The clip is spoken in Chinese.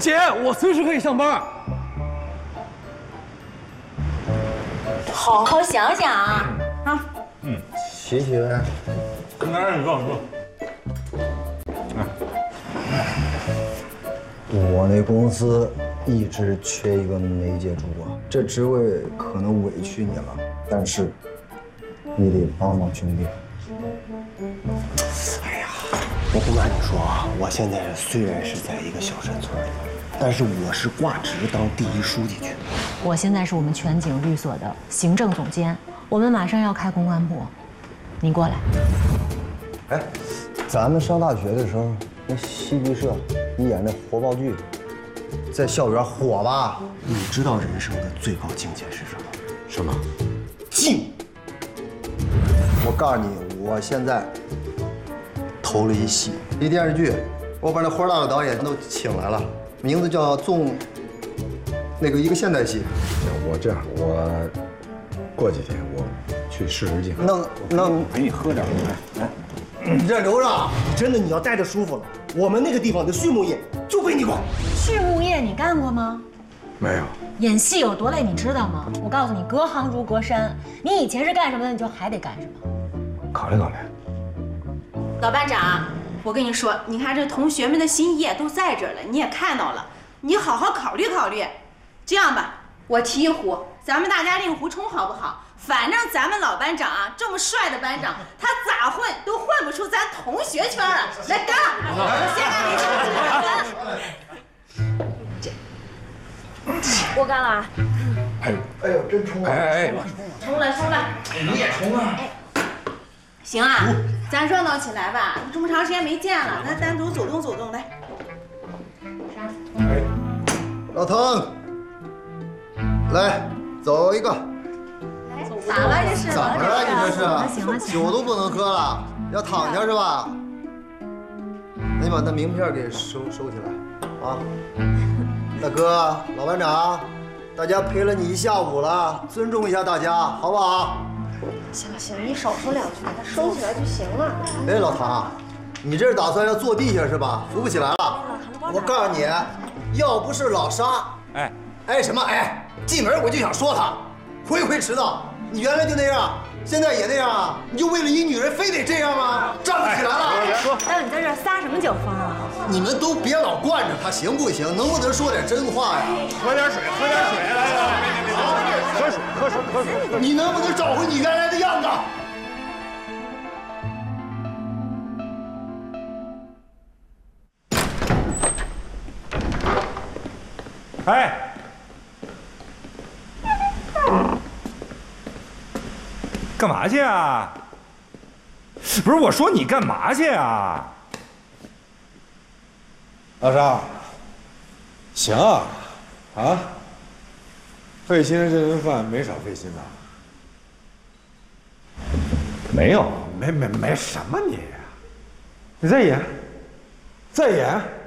姐，我随时可以上班。 好好想想啊！啊， 洗洗呗。 来，你坐。 我那公司一直缺一个媒介主播，这职位可能委屈你了，但是你得帮帮兄弟。 哎呀，我不瞒你说啊，我现在虽然是在一个小山村里，但是我是挂职当第一书记去。 我现在是我们全景律所的行政总监，我们马上要开公关部，你过来。 哎，咱们上大学的时候，那戏剧社你演那活爆剧，在校园火吧？ 你知道人生的最高境界是什么？ 什么？ 静。 我告诉你，我现在投了一戏，一电视剧，我把那花大的导演都请来了，名字叫《纵》，一个现代戏。 我这样，我过几天我去试试镜。 那陪你喝点来。 你这留着。 真的，你要待着舒服了，我们那个地方的畜牧业就归你管。 畜牧业你干过吗？ 没有。 演戏有多累，你知道吗？我告诉你，隔行如隔山。你以前是干什么的，你就还得干什么。 考虑考虑。 老班长，我跟你说，你看这同学们的心意都在这儿了，你也看到了，你好好考虑考虑。这样吧，我提议壶，咱们大家令狐冲好不好？反正咱们老班长啊，这么帅的班长，他咋混都混不出咱同学圈啊！来干！我先干我干了啊！ 哎呦，真冲啊！ 冲了！ 你也冲啊！ 行啊，咱热闹起来吧！这么长时间没见了，咱单独走动来。 老滕，来走一个。 咋了这是？ 怎么了？你这行了是酒都不能喝了，要躺下是吧？那你把那名片给收起来啊！大哥，老班长，大家陪了你一下午了，尊重一下大家，好不好？ 行，你少说两句，他收起来就行了。 哎，老唐，你这是打算要坐地下是吧？扶不起来了。我告诉你，要不是老沙，什么进门我就想说他，回迟到。你原来就那样，现在也那样啊？你就为了一女人非得这样吗？站不起来了。 大夫，你在这撒什么酒疯啊？ 你们都别老惯着他，行不行？能不能说点真话呀？ 喝点水，来，喝水。 你能不能找回你原来的样子？ 哎，干嘛去啊？不是我说你干嘛去啊？ 老沙，行啊，费心的这顿饭没少费心呐。 没有， 没什么你，你再演。